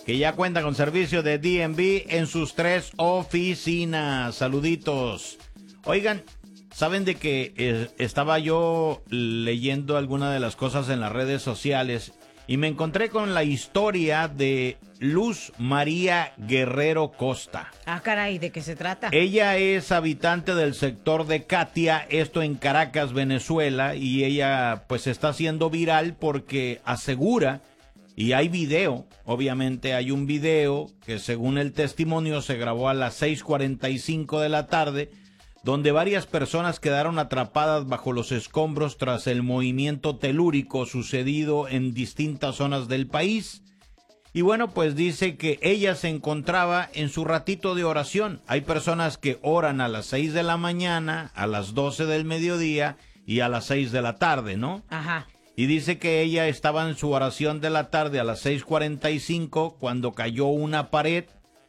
que ya cuenta con servicio de DMV en sus 3 oficinas. Saluditos. Oigan, ¿saben de que estaba yo leyendo algunas de las cosas en las redes sociales y me encontré con la historia de Luz María Guerrero Costa? Ah, caray, ¿de qué se trata? Ella es habitante del sector de Catia, esto en Caracas, Venezuela, y ella pues está siendo viral porque asegura, y hay video, obviamente hay un video que según el testimonio se grabó a las 6:45 de la tarde, donde varias personas quedaron atrapadas bajo los escombros tras el movimiento telúrico sucedido en distintas zonas del país. Y bueno, pues dice que ella se encontraba en su ratito de oración. Hay personas que oran a las 6 de la mañana, a las 12 del mediodía y a las 6 de la tarde, ¿no? Ajá. Y dice que ella estaba en su oración de la tarde a las 6:45 cuando cayó una pared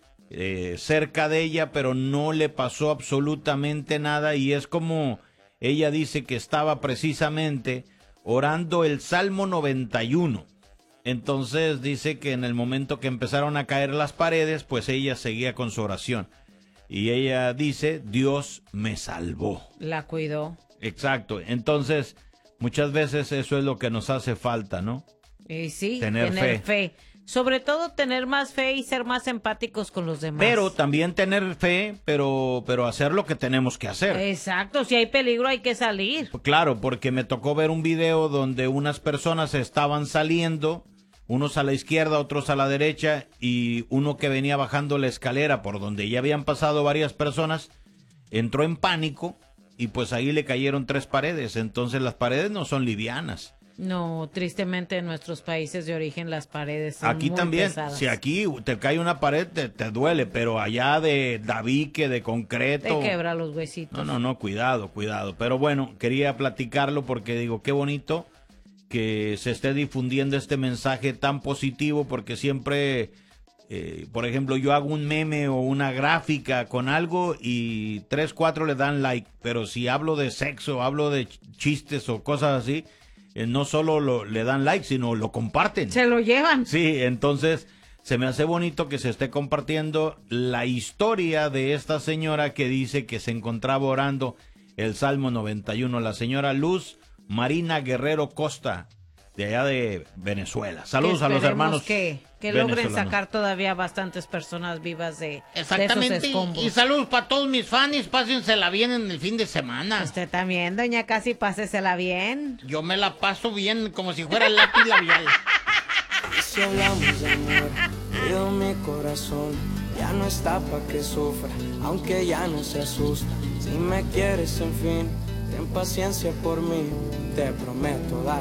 cerca de ella, pero no le pasó absolutamente nada, y es como ella dice que estaba precisamente orando el Salmo 91. Entonces dice que en el momento que empezaron a caer las paredes, pues ella seguía con su oración. Y ella dice, Dios me salvó. La cuidó. Exacto. Entonces, muchas veces eso es lo que nos hace falta, ¿no? Y sí, Tener fe. Sobre todo tener más fe y ser más empáticos con los demás. Pero también tener fe, pero hacer lo que tenemos que hacer. Exacto, si hay peligro hay que salir. Claro, porque me tocó ver un video donde unas personas estaban saliendo, unos a la izquierda, otros a la derecha, y uno que venía bajando la escalera por donde ya habían pasado varias personas, entró en pánico y pues ahí le cayeron 3 paredes. Entonces las paredes no son livianas. No, tristemente en nuestros países de origen las paredes son aquí muy también, pesadas. si aquí te cae una pared te duele, pero allá de davique, de concreto. Te quebra los huesitos. No, cuidado. Pero bueno, quería platicarlo porque digo, qué bonito que se esté difundiendo este mensaje tan positivo, porque siempre, por ejemplo, yo hago un meme o una gráfica con algo y 3, 4 le dan like, pero si hablo de sexo, hablo de chistes o cosas así, no solo le dan like, sino lo comparten. Se lo llevan. Sí, entonces se me hace bonito que se esté compartiendo la historia de esta señora que dice que se encontraba orando el Salmo 91, la señora Luz Marina Guerrero Costa, de allá de Venezuela. Saludos a los hermanos que logren sacar todavía bastantes personas vivas de esos escombros. Y saludos para todos mis fans, pásensela bien en el fin de semana. Usted también, doña Casi, pásesela bien. Yo me la paso bien como si fuera el lápiz labial. Si hablamos de amor, yo mi corazón ya no está pa' que sufra, aunque ya no se asusta. Si me quieres, en fin, ten paciencia por mí, te prometo dar